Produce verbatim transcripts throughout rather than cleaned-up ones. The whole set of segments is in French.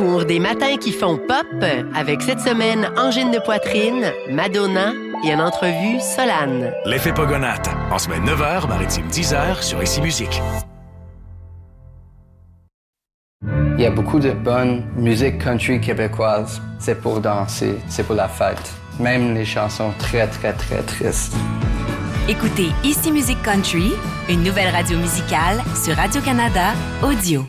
Pour des matins qui font pop, avec cette semaine Angine de poitrine, Madonna et en entrevue Solane. L'effet Pogonate, en semaine neuf heures, maritime dix heures sur Ici Musique. Il y a beaucoup de bonne musique country québécoise. C'est pour danser, c'est pour la fête. Même les chansons très, très, très tristes. Écoutez Ici Musique Country, une nouvelle radio musicale sur Radio-Canada Audio.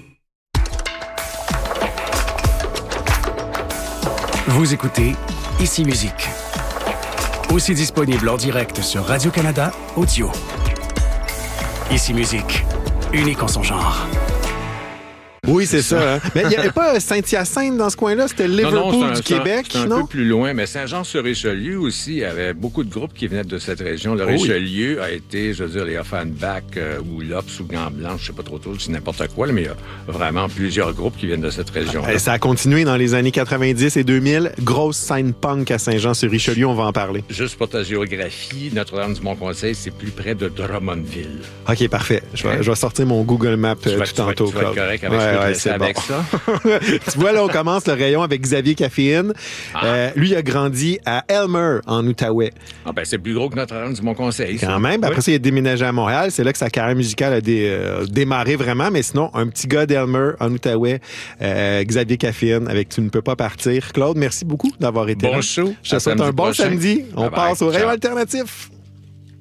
Vous écoutez Ici Musique. Aussi disponible en direct sur Radio-Canada Audio. Ici Musique, unique en son genre. Oui, c'est ça. Hein? Mais il n'y avait pas Saint-Hyacinthe dans ce coin-là, c'était Liverpool non, non, un, du Québec, c'est un, c'est un non? peu plus loin, mais Saint-Jean-sur-Richelieu aussi, il y avait beaucoup de groupes qui venaient de cette région. Le oh Richelieu oui. a été, je veux dire, les Offenbach euh, ou Lops ou Gants Blancs, je sais pas trop trop, c'est n'importe quoi, là, mais il y a vraiment plusieurs groupes qui viennent de cette région. Et ça a continué dans les années quatre-vingt-dix et deux mille. Grosse scène punk à Saint-Jean-sur-Richelieu, on va en parler. Juste pour ta géographie, Notre-Dame-du-Mont-Conseil, c'est plus près de Drummondville. OK, parfait. Je vais, ouais. je vais sortir mon Google Maps euh, vas, tout tantôt. Tu vas être correct avec, ouais, ouais, ouais, c'est avec bon. ça. Tu vois, là, on commence le rayon avec Xavier Caféine. Ah. Euh, lui, il a grandi à Elmer, en Outaouais. Ah ben, c'est plus gros que Notre-Dame-du-Mont-Conseil. Quand même. Oui. Après ça, il a déménagé à Montréal. C'est là que sa carrière musicale a dé, euh, démarré vraiment. Mais sinon, un petit gars d'Elmer, en Outaouais, euh, Xavier Caféine, avec Tu ne peux pas partir. Claude, merci beaucoup d'avoir été bon là. Bon show. Je te souhaite un bon prochain. samedi. On bye passe bye. au rayon Ciao. alternatif.